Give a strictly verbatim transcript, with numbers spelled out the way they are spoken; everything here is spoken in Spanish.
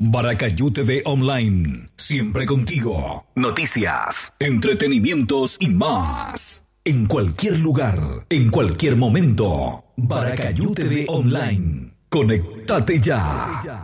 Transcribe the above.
Baracayú T V Online, siempre contigo. Noticias, entretenimientos y más. En cualquier lugar, en cualquier momento. Baracayú T V Online. Conéctate ya.